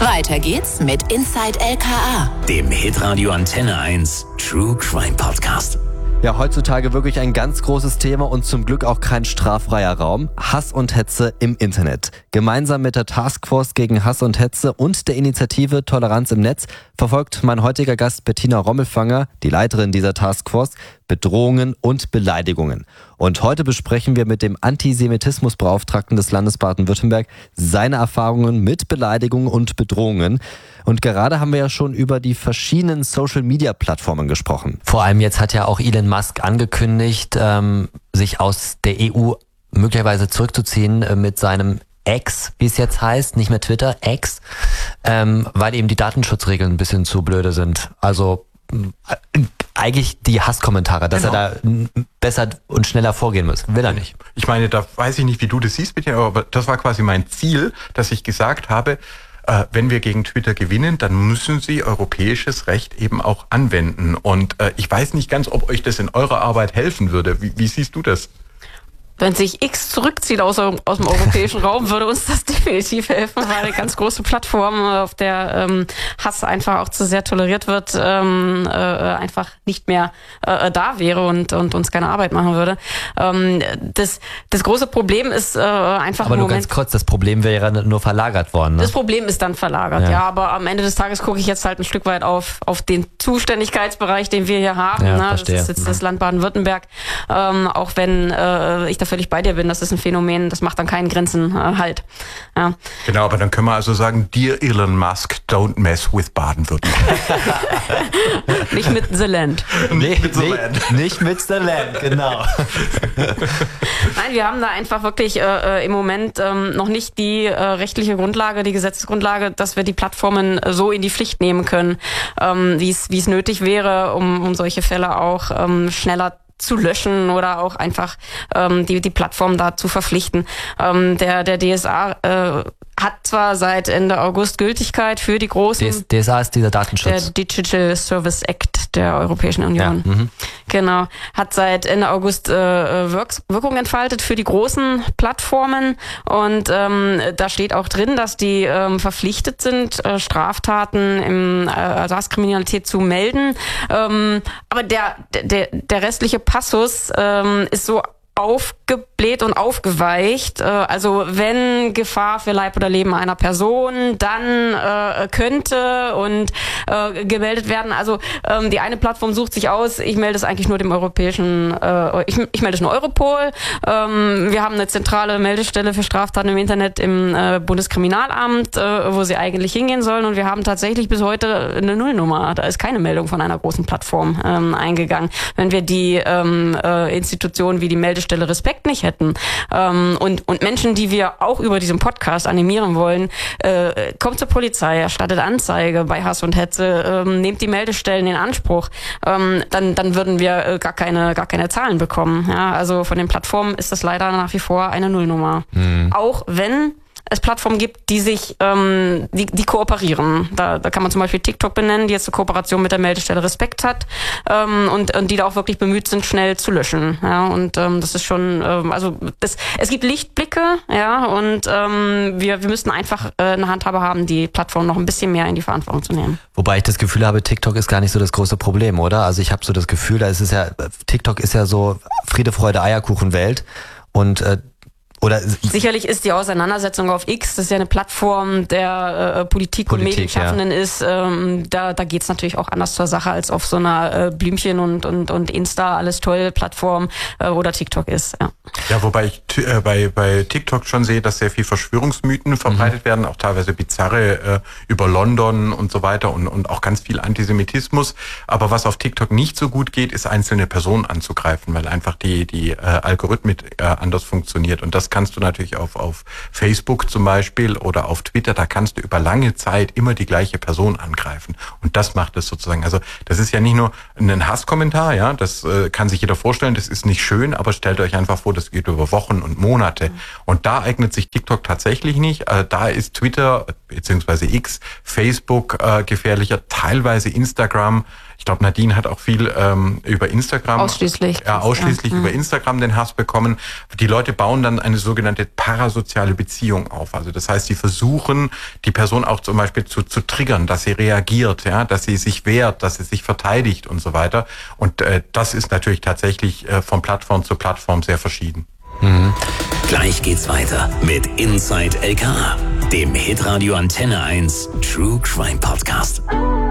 Weiter geht's mit Inside LKA, dem Hitradio Antenne 1 True Crime Podcast. Ja, heutzutage wirklich ein ganz großes Thema und zum Glück auch kein straffreier Raum. Hass und Hetze im Internet. Gemeinsam mit der Taskforce gegen Hass und Hetze und der Initiative Toleranz im Netz verfolgt mein heutiger Gast Bettina Rommelfanger, die Leiterin dieser Taskforce, Bedrohungen und Beleidigungen. Und heute besprechen wir mit dem Antisemitismusbeauftragten des Landes Baden-Württemberg seine Erfahrungen mit Beleidigungen und Bedrohungen. Und gerade haben wir ja schon über die verschiedenen Social-Media-Plattformen gesprochen. Vor allem jetzt hat ja auch Elon Musk angekündigt, sich aus der EU möglicherweise zurückzuziehen mit seinem X, wie es jetzt heißt, nicht mehr Twitter, X, weil eben die Datenschutzregeln ein bisschen zu blöde sind. Also eigentlich die Hasskommentare, dass er da besser und schneller vorgehen muss. Will er nicht. Ich meine, da weiß ich nicht, wie du das siehst, bitte, aber das war quasi mein Ziel, dass ich gesagt habe, wenn wir gegen Twitter gewinnen, dann müssen sie europäisches Recht eben auch anwenden. Und ich weiß nicht ganz, ob euch das in eurer Arbeit helfen würde. Wie siehst du das? Wenn sich X zurückzieht aus dem europäischen Raum, würde uns das definitiv helfen, weil eine ganz große Plattform, auf der Hass einfach auch zu sehr toleriert wird, einfach nicht mehr da wäre und uns keine Arbeit machen würde. Das große Problem ist einfach aber nur ganz kurz, das Problem wäre nur verlagert worden. Ne? Das Problem ist dann verlagert, ja. Aber am Ende des Tages gucke ich jetzt halt ein Stück weit auf den Zuständigkeitsbereich, den wir hier haben. Ja, ne? Das ist jetzt das Land Baden-Württemberg. Auch wenn ich da völlig bei dir bin, das ist ein Phänomen, das macht dann keinen Grenzen halt. Ja. Genau, aber dann können wir also sagen, Dear Elon Musk, don't mess with Baden-Württemberg. Nicht mit The Land. Nicht mit The Land, genau. Nein, wir haben da einfach wirklich im Moment noch nicht die rechtliche Grundlage, die Gesetzesgrundlage, dass wir die Plattformen so in die Pflicht nehmen können, wie es nötig wäre, um solche Fälle auch schneller zu löschen oder auch einfach die Plattform da zu verpflichten. Der DSA hat zwar seit Ende August Gültigkeit für die großen... DSA ist dieser Datenschutz. Der Digital Service Act der Europäischen Union. Ja, genau. Hat seit Ende August Wirkung entfaltet für die großen Plattformen und da steht auch drin, dass die verpflichtet sind, Straftaten im Hasskriminalität zu melden. Aber der restliche Passus ist so aufgebläht und aufgeweicht. Also wenn Gefahr für Leib oder Leben einer Person, dann könnte und gemeldet werden. Also die eine Plattform sucht sich aus, ich melde es eigentlich nur dem europäischen, ich melde es nur Europol. Wir haben eine zentrale Meldestelle für Straftaten im Internet im Bundeskriminalamt, wo sie eigentlich hingehen sollen. Und wir haben tatsächlich bis heute eine Nullnummer. Da ist keine Meldung von einer großen Plattform eingegangen. Wenn wir die Institutionen wie die Meldestelle Respekt nicht hätten und Menschen, die wir auch über diesen Podcast animieren wollen, kommt zur Polizei, erstattet Anzeige bei Hass und Hetze, nehmt die Meldestellen in Anspruch, dann würden wir gar keine Zahlen bekommen. Ja, also von den Plattformen ist das leider nach wie vor eine Nullnummer. Auch wenn es Plattformen gibt, die sich, die kooperieren. Da kann man zum Beispiel TikTok benennen, die jetzt eine Kooperation mit der Meldestelle Respekt hat und die da auch wirklich bemüht sind, schnell zu löschen. Ja, und das ist schon, es gibt Lichtblicke, ja, und wir müssten einfach eine Handhabe haben, die Plattform noch ein bisschen mehr in die Verantwortung zu nehmen. Wobei ich das Gefühl habe, TikTok ist gar nicht so das große Problem, oder? Also ich habe so das Gefühl, TikTok ist ja so Friede, Freude, Eierkuchen-Welt und sicherlich ist die Auseinandersetzung auf X, das ist ja eine Plattform der Politik und Medienschaffenden ist, da geht's natürlich auch anders zur Sache als auf so einer Blümchen und Insta, alles toll Plattform oder TikTok ist. Ja, wobei ich bei TikTok schon sehe, dass sehr viel Verschwörungsmythen verbreitet werden, auch teilweise bizarre über London und so weiter und auch ganz viel Antisemitismus. Aber was auf TikTok nicht so gut geht, ist einzelne Personen anzugreifen, weil einfach die Algorithmik anders funktioniert. Und das kannst du natürlich auf Facebook zum Beispiel oder auf Twitter, da kannst du über lange Zeit immer die gleiche Person angreifen. Und das macht es sozusagen. Also das ist ja nicht nur ein Hasskommentar, ja, das kann sich jeder vorstellen, das ist nicht schön, aber stellt euch einfach vor, das geht über Wochen und Monate. Und da eignet sich TikTok tatsächlich nicht. Da ist Twitter beziehungsweise X, Facebook gefährlicher, teilweise Instagram. Ich glaube, Nadine hat auch viel über Instagram. Ausschließlich über Instagram den Hass bekommen. Die Leute bauen dann eine sogenannte parasoziale Beziehung auf. Also das heißt, sie versuchen, die Person auch zum Beispiel zu triggern, dass sie reagiert, ja, dass sie sich wehrt, dass sie sich verteidigt und so weiter. Und das ist natürlich tatsächlich von Plattform zu Plattform sehr verschieden. Gleich geht's weiter mit Inside LKA, dem Hitradio Antenne 1 True Crime Podcast.